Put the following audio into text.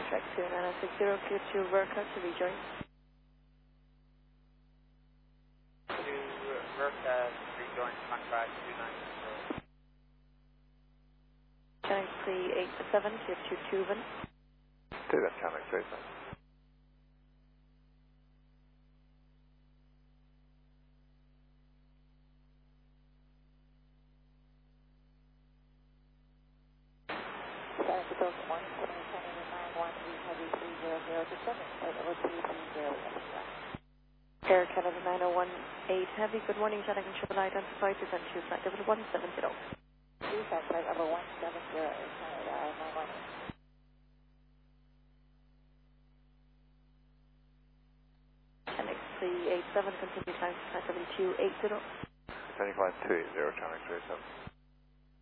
track 29060, clear to Verca to rejoin. To Verca, rejoin contract 290. Channel 387, clear to Tuvan. Take that channel 387. Air Canada 9018 Heavy, good morning, Channel Control identified, present to flight level 170. Flight level 170, Air Canada 918. Channel 387, continue time to flight level 280. Descending flight 280, Channel 387.